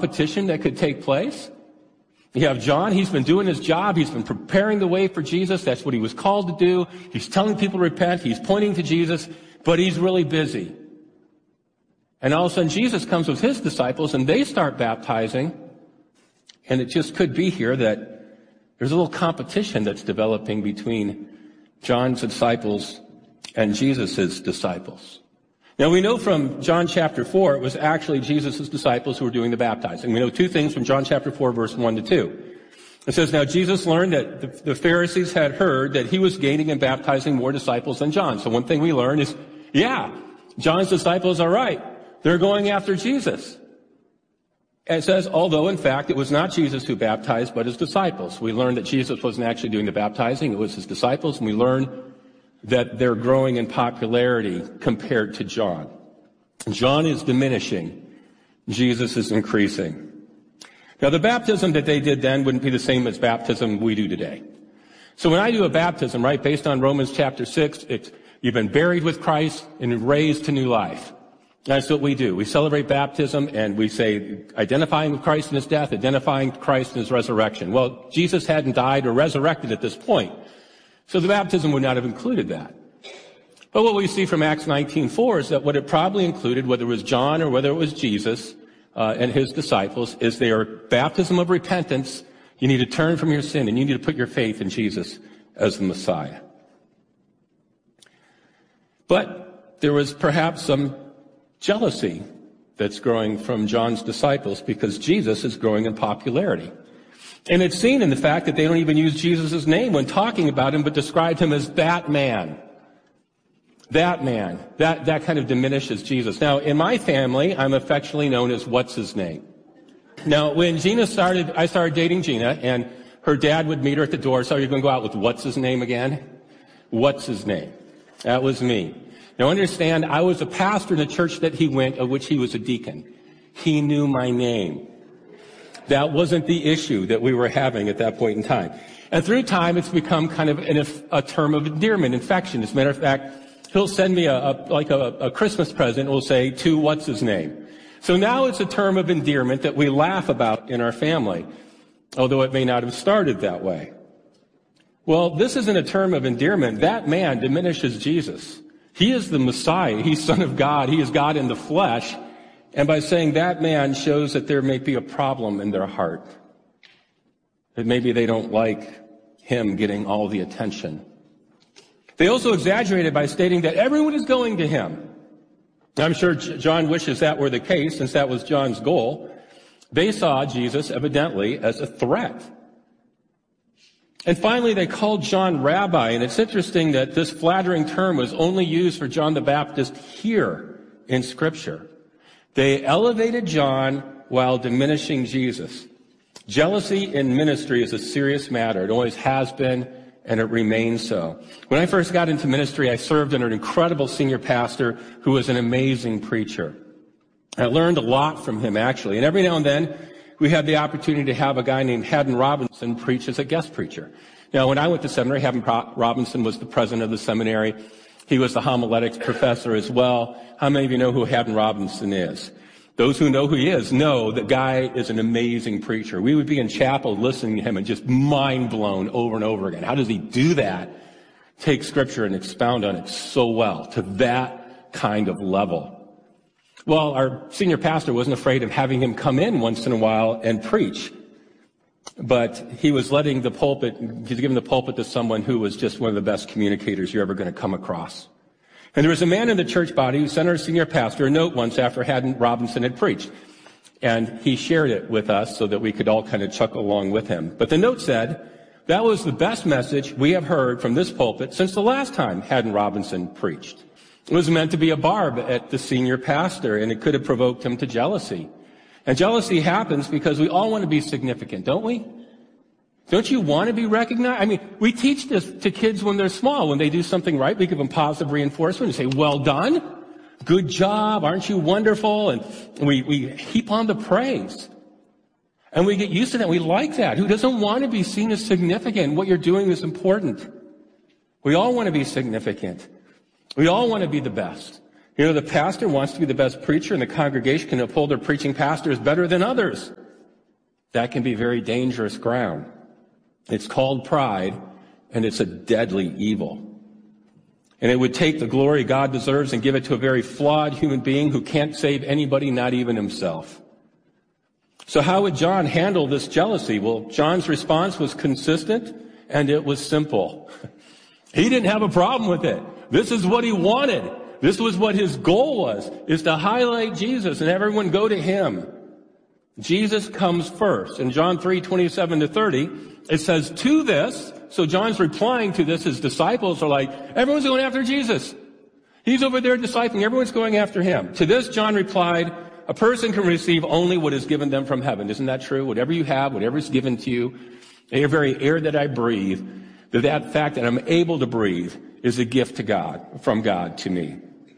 competition that could take place. You have John, he's been doing his job, he's been preparing the way for Jesus, that's what he was called to do. He's telling people to repent, he's pointing to Jesus, but he's really busy. And all of a sudden Jesus comes with his disciples and they start baptizing, and it just could be here that there's a little competition that's developing between John's disciples and Jesus' disciples. Now we know from John chapter 4, it was actually Jesus' disciples who were doing the baptizing. We know two things from John chapter 4, verse 1 to 2. It says, now Jesus learned that the Pharisees had heard that he was gaining and baptizing more disciples than John. So one thing we learn is, yeah, John's disciples are right. They're going after Jesus. And it says, although in fact it was not Jesus who baptized, but his disciples. We learned that Jesus wasn't actually doing the baptizing, it was his disciples, and we learned that they're growing in popularity compared to John. John is diminishing. Jesus is increasing. Now, the baptism that they did then wouldn't be the same as baptism we do today. So when I do a baptism, right, based on Romans chapter 6, it's you've been buried with Christ and raised to new life. That's what we do. We celebrate baptism and we say identifying with Christ in his death, identifying Christ in his resurrection. Well, Jesus hadn't died or resurrected at this point. So the baptism would not have included that. But what we see from Acts 19:4 is that what it probably included, whether it was John or whether it was Jesus and his disciples, is their baptism of repentance. You need to turn from your sin and you need to put your faith in Jesus as the Messiah. But there was perhaps some jealousy that's growing from John's disciples because Jesus is growing in popularity. And it's seen in the fact that they don't even use Jesus' name when talking about him, but describe him as that man. That man. That kind of diminishes Jesus. Now, in my family, I'm affectionately known as what's his name. Now, when I started dating Gina, and her dad would meet her at the door. So you're going to go out with what's his name again? What's his name? That was me. Now understand, I was a pastor in the church that he went, of which he was a deacon. He knew my name. That wasn't the issue that we were having at that point in time. And through time, it's become kind of a term of endearment, affection. As a matter of fact, he'll send me a Christmas present, we'll say, to what's his name. So now it's a term of endearment that we laugh about in our family, although it may not have started that way. Well, this isn't a term of endearment. That man diminishes Jesus. He is the Messiah. He's Son of God. He is God in the flesh. And by saying that man shows that there may be a problem in their heart. That maybe they don't like him getting all the attention. They also exaggerated by stating that everyone is going to him. I'm sure John wishes that were the case, since that was John's goal. They saw Jesus evidently as a threat. And finally, they called John rabbi, and it's interesting that this flattering term was only used for John the Baptist here in Scripture. They elevated John while diminishing Jesus. Jealousy in ministry is a serious matter. It always has been, and it remains so. When I first got into ministry, I served under an incredible senior pastor who was an amazing preacher. I learned a lot from him, actually. And every now and then, we had the opportunity to have a guy named Haddon Robinson preach as a guest preacher. Now, when I went to seminary, Haddon Robinson was the president of the seminary. He was the homiletics professor as well. How many of you know who Haddon Robinson is? Those who know who he is know the guy is an amazing preacher. We would be in chapel listening to him and just mind blown over and over again. How does he do that? Take Scripture and expound on it so well to that kind of level. Well, our senior pastor wasn't afraid of having him come in once in a while and preach. But he was letting the pulpit, he's giving the pulpit to someone who was just one of the best communicators you're ever going to come across. And there was a man in the church body who sent our senior pastor a note once after Haddon Robinson had preached. And he shared it with us so that we could all kind of chuckle along with him. But the note said, that was the best message we have heard from this pulpit since the last time Haddon Robinson preached. It was meant to be a barb at the senior pastor, and it could have provoked him to jealousy. And jealousy happens because we all want to be significant, don't we? Don't you want to be recognized? I mean, we teach this to kids when they're small. When they do something right, we give them positive reinforcement and say, well done, good job, aren't you wonderful? And we heap on the praise. And we get used to that. We like that. Who doesn't want to be seen as significant? What you're doing is important. We all want to be significant. We all want to be the best. You know, the pastor wants to be the best preacher, and the congregation can uphold their preaching pastors better than others. That can be very dangerous ground. It's called pride, and it's a deadly evil. And it would take the glory God deserves and give it to a very flawed human being who can't save anybody, not even himself. So how would John handle this jealousy? Well, John's response was consistent, and it was simple. He didn't have a problem with it. This is what he wanted. This was what his goal was, is to highlight Jesus and everyone go to him. Jesus comes first. In John 3:27-30, it says, to this, so John's replying to this, his disciples are like, everyone's going after Jesus. He's over there discipling, everyone's going after him. To this, John replied, a person can receive only what is given them from heaven. Isn't that true? Whatever you have, whatever is given to you, the very air that I breathe, that fact that I'm able to breathe is a gift to God, from God to me.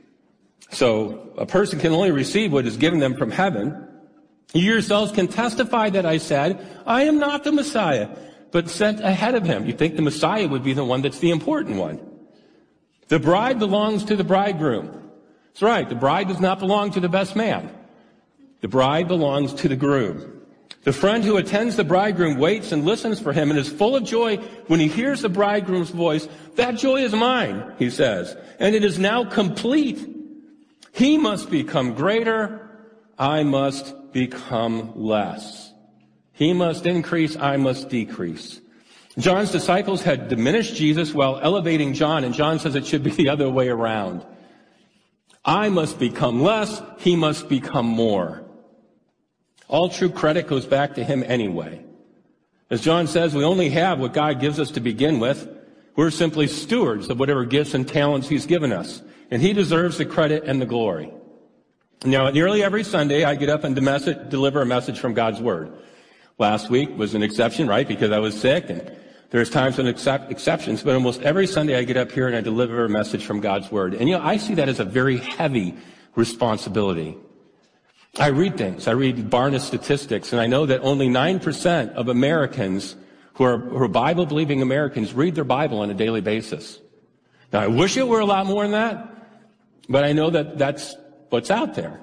So a person can only receive what is given them from heaven. You yourselves can testify that I said, I am not the Messiah, but sent ahead of him. You think the Messiah would be the one that's the important one. The bride belongs to the bridegroom. That's right. The bride does not belong to the best man. The bride belongs to the groom. The friend who attends the bridegroom waits and listens for him and is full of joy when he hears the bridegroom's voice. That joy is mine, he says, and it is now complete. He must become greater. I must become less. He must increase. I must decrease. John's disciples had diminished Jesus while elevating John, and John says it should be the other way around. I must become less. He must become more. All true credit goes back to him anyway. As John says, we only have what God gives us to begin with. We're simply stewards of whatever gifts and talents he's given us. And he deserves the credit and the glory. Now, nearly every Sunday, I get up and deliver a message from God's Word. Last week was an exception, right, because I was sick, and there's times when exceptions, but almost every Sunday I get up here and I deliver a message from God's Word. And, I see that as a very heavy responsibility. I read things. I read Barna statistics, and I know that only 9% of Americans who are Bible-believing Americans read their Bible on a daily basis. Now, I wish it were a lot more than that, but I know that that's what's out there.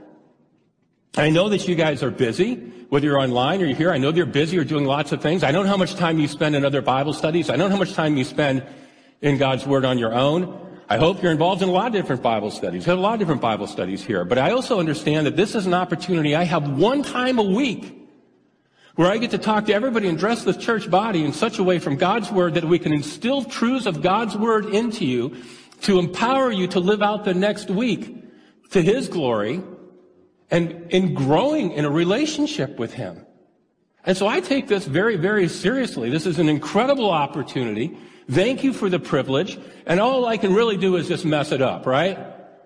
I know that you guys are busy, whether you're online or you're here. I know you're busy or doing lots of things. I don't know how much time you spend in other Bible studies. I don't know how much time you spend in God's Word on your own. I hope you're involved in a lot of different Bible studies. We have a lot of different Bible studies here. But I also understand that this is an opportunity I have one time a week where I get to talk to everybody and dress the church body in such a way from God's Word that we can instill truths of God's Word into you to empower you to live out the next week to His glory and in growing in a relationship with Him. And so I take this very, very seriously. This is an incredible opportunity. Thank you for the privilege. And all I can really do is just mess it up, right?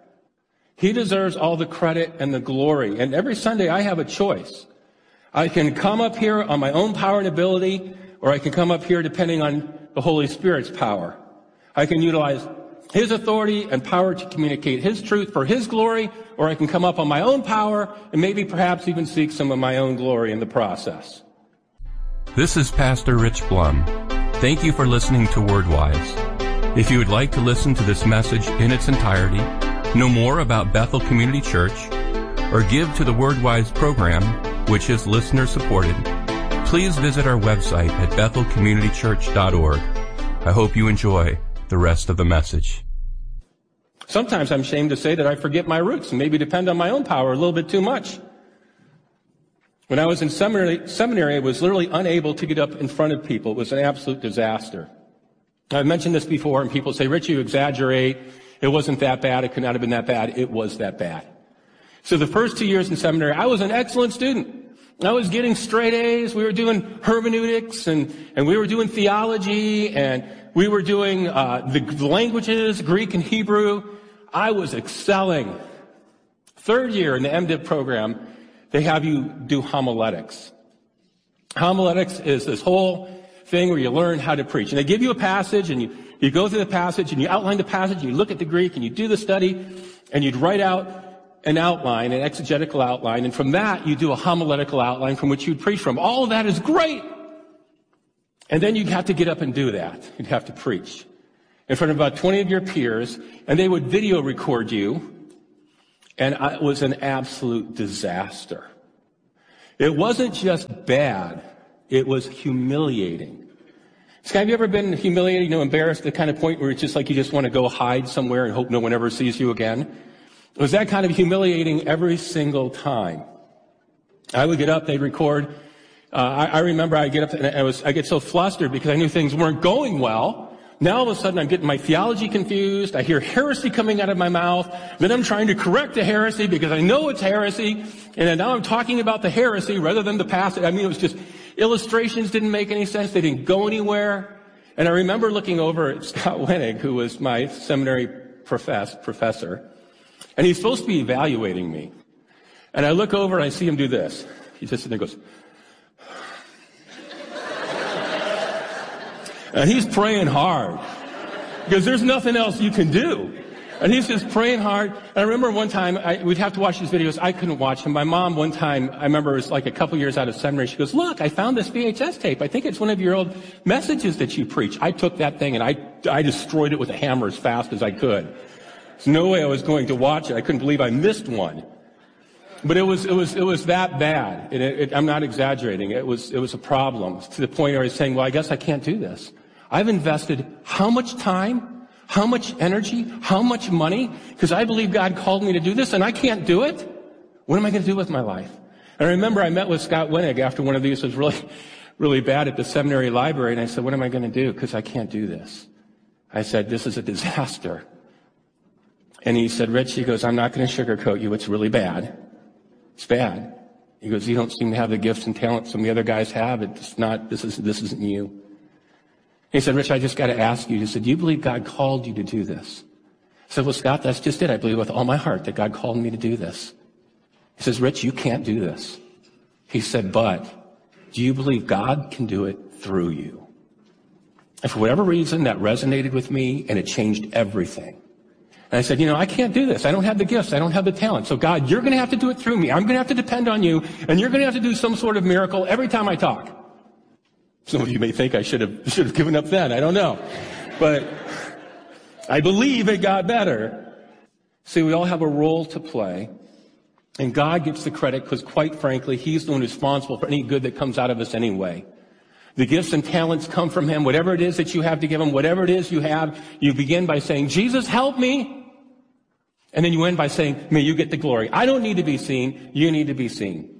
He deserves all the credit and the glory. And every Sunday I have a choice. I can come up here on my own power and ability, or I can come up here depending on the Holy Spirit's power. I can utilize His authority and power to communicate His truth for His glory, or I can come up on my own power and maybe perhaps even seek some of my own glory in the process. This is Pastor Rich Blum. Thank you for listening to WordWise. If you would like to listen to this message in its entirety, know more about Bethel Community Church, or give to the WordWise program, which is listener-supported, please visit our website at bethelcommunitychurch.org. I hope you enjoy the rest of the message. Sometimes I'm ashamed to say that I forget my roots and maybe depend on my own power a little bit too much. When I was in seminary, I was literally unable to get up in front of people. It was an absolute disaster. I've mentioned this before, and people say, Rich, you exaggerate. It wasn't that bad. It could not have been that bad. It was that bad. So the first 2 years in seminary, I was an excellent student. I was getting straight A's. We were doing hermeneutics, and we were doing theology, and we were doing the languages, Greek and Hebrew. I was excelling. Third year in the MDiv program, they have you do homiletics. Homiletics is this whole thing where you learn how to preach. And they give you a passage, and you go through the passage, and you outline the passage, and you look at the Greek, and you do the study, and you'd write out an outline, an exegetical outline, and from that, you do a homiletical outline from which you'd preach from. All of that is great. And then you'd have to get up and do that. You'd have to preach in front of about 20 of your peers, and they would video record you. And it was an absolute disaster. It wasn't just bad. It was humiliating. Have you ever been humiliated, embarrassed to the kind of point where it's just like you just want to go hide somewhere and hope no one ever sees you again? It was that kind of humiliating every single time. I would get up, they'd record. I remember I'd get up and I get so flustered because I knew things weren't going well. Now all of a sudden I'm getting my theology confused. I hear heresy coming out of my mouth. Then I'm trying to correct the heresy because I know it's heresy. And then now I'm talking about the heresy rather than the passage. I mean, it was just, illustrations didn't make any sense. They didn't go anywhere. And I remember looking over at Scott Wenig, who was my seminary professor. And he's supposed to be evaluating me. And I look over and I see him do this. He just sits there and goes, and he's praying hard because there's nothing else you can do. And he's just praying hard. And I remember one time, we'd have to watch these videos. I couldn't watch them. My mom, one time, I remember it was like a couple years out of seminary. She goes, look, I found this VHS tape. I think it's one of your old messages that you preach. I took that thing and I destroyed it with a hammer as fast as I could. There's no way I was going to watch it. I couldn't believe I missed one. But it was that bad. I'm not exaggerating. It was a problem to the point where I was saying, well, I guess I can't do this. I've invested how much time, how much energy, how much money, because I believe God called me to do this and I can't do it. What am I going to do with my life? And I remember I met with Scott Wenig after one of these was really, really bad at the seminary library. And I said, what am I going to do? Because I can't do this. I said, this is a disaster. And he said, Rich, he goes, I'm not going to sugarcoat you. It's really bad. It's bad. He goes, you don't seem to have the gifts and talents some of the other guys have. It's not, this isn't you. He said, Rich, I just got to ask you. He said, do you believe God called you to do this? I said, well, Scott, that's just it. I believe with all my heart that God called me to do this. He says, Rich, you can't do this. He said, but do you believe God can do it through you? And for whatever reason, that resonated with me and it changed everything. And I said, I can't do this. I don't have the gifts. I don't have the talent. So God, you're going to have to do it through me. I'm going to have to depend on you, and you're going to have to do some sort of miracle every time I talk. Some of you may think I should have given up then. I don't know. But I believe it got better. See, we all have a role to play, and God gets the credit because, quite frankly, He's the one responsible for any good that comes out of us anyway. The gifts and talents come from Him. Whatever it is that you have to give Him, whatever it is you have, you begin by saying, Jesus, help me. And then you end by saying, may you get the glory. I don't need to be seen. You need to be seen.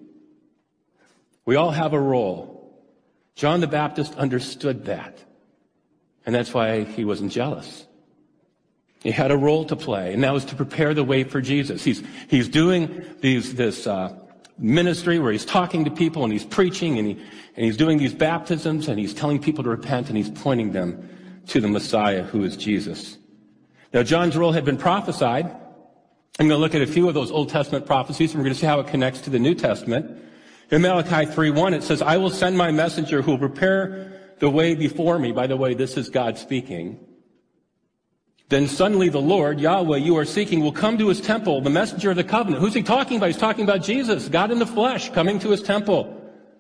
We all have a role. John the Baptist understood that. And that's why he wasn't jealous. He had a role to play, and that was to prepare the way for Jesus. He's doing this ministry where he's talking to people and he's preaching and he's doing these baptisms and he's telling people to repent and he's pointing them to the Messiah who is Jesus. Now, John's role had been prophesied. I'm going to look at a few of those Old Testament prophecies and we're going to see how it connects to the New Testament. In Malachi 3:1, it says, I will send my messenger who will prepare the way before me. By the way, this is God speaking. Then suddenly the Lord, Yahweh, you are seeking, will come to His temple, the messenger of the covenant. Who's He talking about? He's talking about Jesus, God in the flesh, coming to His temple.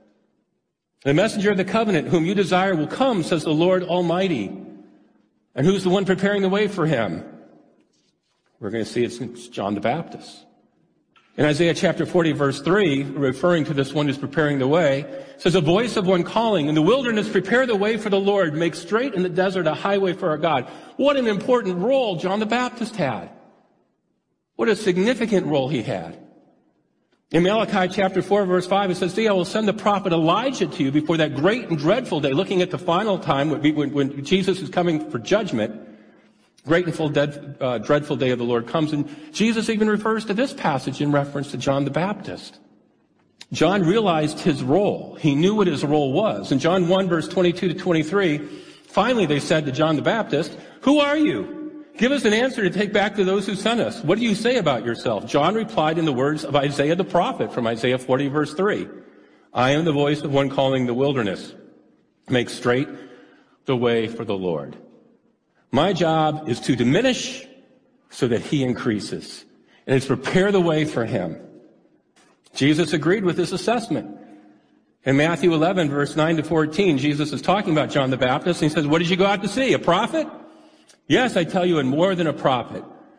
The messenger of the covenant whom you desire will come, says the Lord Almighty. And who's the one preparing the way for Him? We're going to see it's John the Baptist. In Isaiah chapter 40, verse 3, referring to this one who's preparing the way, it says, a voice of one calling, in the wilderness, prepare the way for the Lord, make straight in the desert a highway for our God. What an important role John the Baptist had. What a significant role he had. In Malachi chapter 4, verse 5, it says, see, I will send the prophet Elijah to you before that great and dreadful day, looking at the final time when Jesus is coming for judgment. Great and dreadful day of the Lord comes. And Jesus even refers to this passage in reference to John the Baptist. John realized his role. He knew what his role was. In John 1, verse 22 to 23, finally they said to John the Baptist, who are you? Give us an answer to take back to those who sent us. What do you say about yourself? John replied in the words of Isaiah the prophet from Isaiah 40, verse 3. I am the voice of one calling the wilderness. Make straight the way for the Lord. My job is to diminish so that He increases. And it's prepare the way for Him. Jesus agreed with this assessment. In Matthew 11, verse 9 to 14, Jesus is talking about John the Baptist, and He says, what did you go out to see? A prophet? Yes, I tell you, and more than a prophet.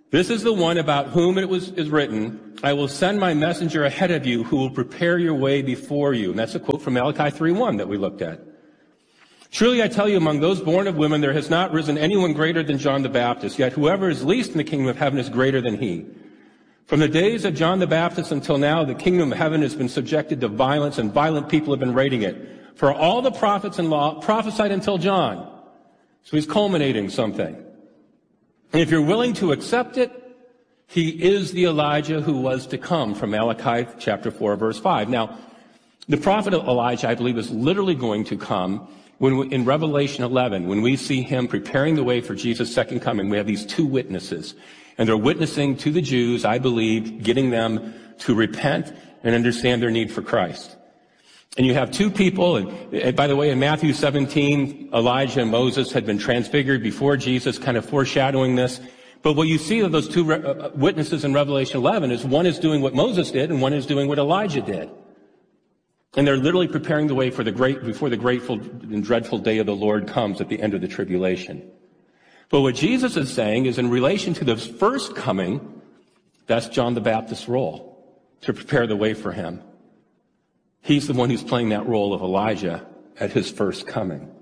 This is the one about whom is written, I will send my messenger ahead of you who will prepare your way before you. And that's a quote from Malachi 3:1 that we looked at. Truly I tell you, among those born of women, there has not risen anyone greater than John the Baptist, yet whoever is least in the kingdom of heaven is greater than he. From the days of John the Baptist until now, the kingdom of heaven has been subjected to violence, and violent people have been raiding it. For all the prophets and law prophesied until John. So he's culminating something. And if you're willing to accept it, he is the Elijah who was to come, from Malachi chapter 4, verse 5. Now, the prophet Elijah, I believe, is literally going to come in Revelation 11, when we see him preparing the way for Jesus' second coming. We have these two witnesses, and they're witnessing to the Jews, I believe, getting them to repent and understand their need for Christ. And you have two people, and by the way, in Matthew 17, Elijah and Moses had been transfigured before Jesus, kind of foreshadowing this. But what you see of those two witnesses in Revelation 11 is one is doing what Moses did, and one is doing what Elijah did. And they're literally preparing the way for before the grateful and dreadful day of the Lord comes at the end of the tribulation. But what Jesus is saying is, in relation to the first coming, that's John the Baptist's role, to prepare the way for him. He's the one who's playing that role of Elijah at his first coming.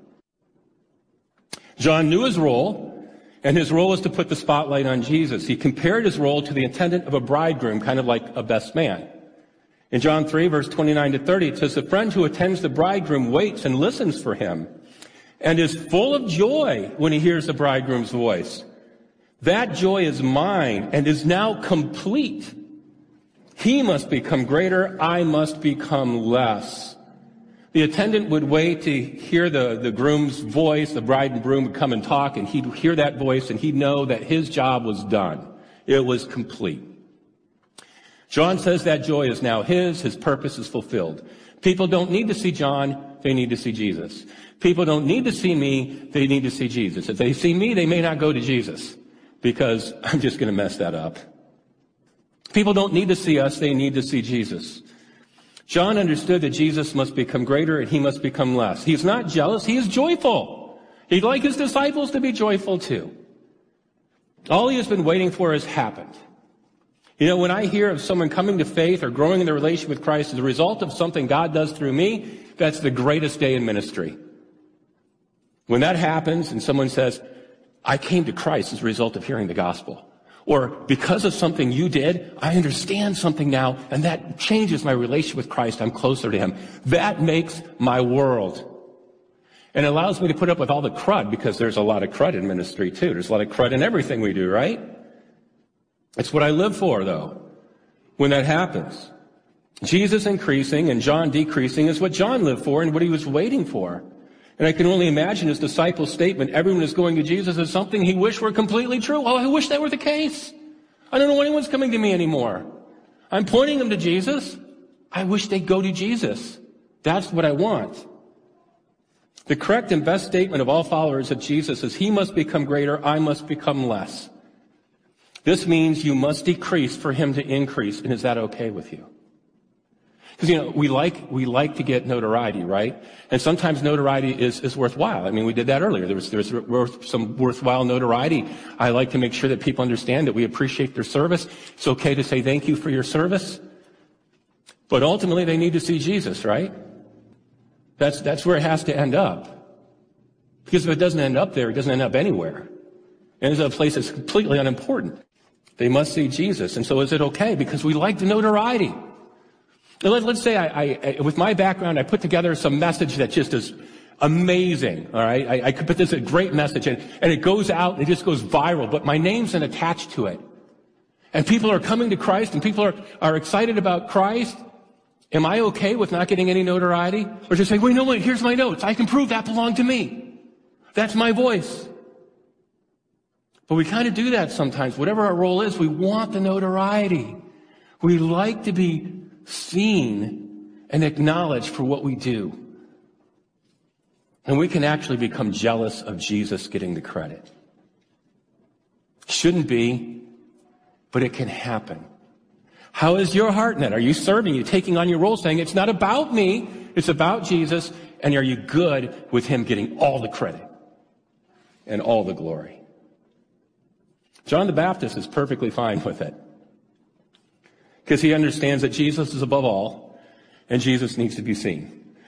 John knew his role, and his role was to put the spotlight on Jesus. He compared his role to the attendant of a bridegroom, kind of like a best man. In John 3, verse 29 to 30, it says, the friend who attends the bridegroom waits and listens for him, and is full of joy when he hears the bridegroom's voice. That joy is mine and is now complete. He must become greater, I must become less. The attendant would wait to hear the groom's voice. The bride and groom would come and talk, and he'd hear that voice, and he'd know that his job was done. It was complete. John says that joy is now his purpose is fulfilled. People don't need to see John, they need to see Jesus. People don't need to see me, they need to see Jesus. If they see me, they may not go to Jesus, because I'm just going to mess that up. People don't need to see us, they need to see Jesus. John understood that Jesus must become greater and he must become less. He's not jealous, he is joyful. He'd like his disciples to be joyful too. All he has been waiting for has happened. You know, when I hear of someone coming to faith or growing in their relation with Christ as a result of something God does through me, that's the greatest day in ministry. When that happens and someone says, I came to Christ as a result of hearing the gospel, or because of something you did, I understand something now, and that changes my relation with Christ, I'm closer to him. That makes my world. And it allows me to put up with all the crud, because there's a lot of crud in ministry too. There's a lot of crud in everything we do, right? It's what I live for, though, when that happens. Jesus increasing and John decreasing is what John lived for and what he was waiting for. And I can only imagine his disciples' statement, everyone is going to Jesus, as something he wished were completely true. Oh, I wish that were the case. I don't know anyone's coming to me anymore. I'm pointing them to Jesus. I wish they'd go to Jesus. That's what I want. The correct and best statement of all followers of Jesus is, he must become greater, I must become less. This means you must decrease for him to increase. And is that okay with you? Because, you know, we like to get notoriety, right? And sometimes notoriety is worthwhile. I mean, we did that earlier. There's some worthwhile notoriety. I like to make sure that people understand that we appreciate their service. It's okay to say thank you for your service. But ultimately, they need to see Jesus, right? That's where it has to end up. Because if it doesn't end up there, it doesn't end up anywhere. And it's a place that's completely unimportant. They must see Jesus. And so is it okay? Because we like the notoriety. Let's say I with my background, I put together some message that just is amazing. All right. I could put this a great message and it goes out and it just goes viral, but my name's not attached to it. And people are coming to Christ and people are excited about Christ. Am I okay with not getting any notoriety? Or just say, wait, no, wait, here's my notes. I can prove that belonged to me. That's my voice. But we kind of do that sometimes. Whatever our role is, we want the notoriety. We like to be seen and acknowledged for what we do. And we can actually become jealous of Jesus getting the credit. Shouldn't be, but it can happen. How is your heart in that? Are you serving? Are you taking on your role saying, it's not about me, it's about Jesus, and are you good with him getting all the credit and all the glory? John the Baptist is perfectly fine with it, because he understands that Jesus is above all, and Jesus needs to be seen.